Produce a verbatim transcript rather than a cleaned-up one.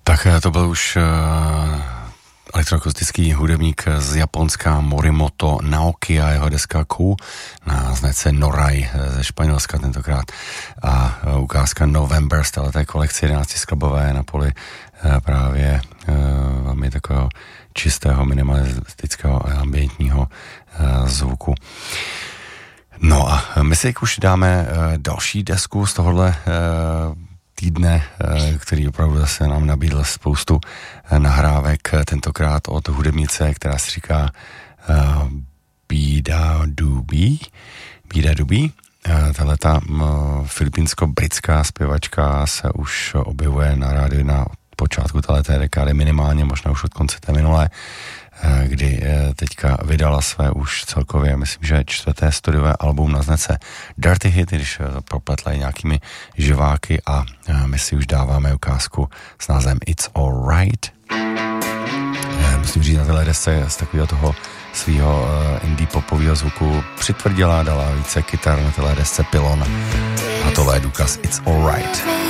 Tak to byl už uh, elektroakustický hudebník z Japonska Morimoto Naoki a jeho deska Ku na značce Norai ze Španělska tentokrát a uh, ukázka November z této kolekce jedenáctisklabové na poli uh, právě uh, velmi takového čistého minimalistického a ambientního uh, zvuku. No a my si už dáme uh, další desku z tohohle uh, týdne, který opravdu zase nám nabídl spoustu nahrávek, tentokrát od hudebnice, která se říká uh, Bida Dubi. Bida Dubi. Tahleta filipínsko-britská zpěvačka se už objevuje na rádiu na počátku této dekády minimálně, možná už od konce té minulé, kdy teďka vydala své už celkově, myslím, že čtvrté studiové album na značce Dirty Hit, když propletla nějakými živáky a my si už dáváme ukázku s názvem It's Alright. Musím říct, na téhle desce z takového toho svýho indie popového zvuku přitvrdila, dala více kytar na téhle desce Pylon a tohle je důkaz It's Alright.